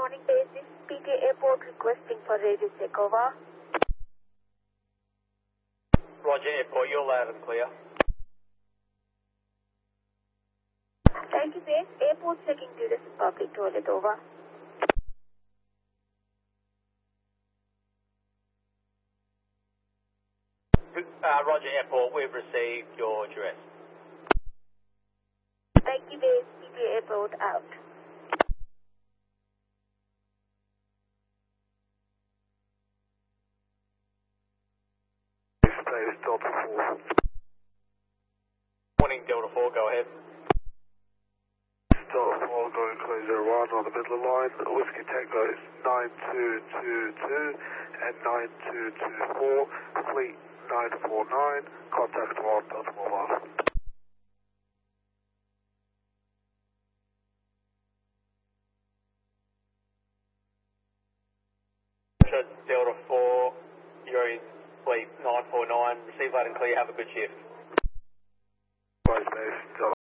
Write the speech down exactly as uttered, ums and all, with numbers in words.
morning, base. This is P T Airport requesting for radio takeover. Roger, Airport, you're loud and clear. Thank you, base. Airport checking to the public toilet over. Uh, Roger, Airport, we've received your address. Thank you, base. P T Airport out. Space Delta four. Morning, Delta four, go ahead. Delta four going clear zero one on the Midland line. Whiskey Tango is nine two two two and nine two two four. Fleet nine four nine. Contact one Delta Mobile. Delta four, you're in Fleet nine four nine. Receive loud and clear, have a good shift. Bye, Space Delta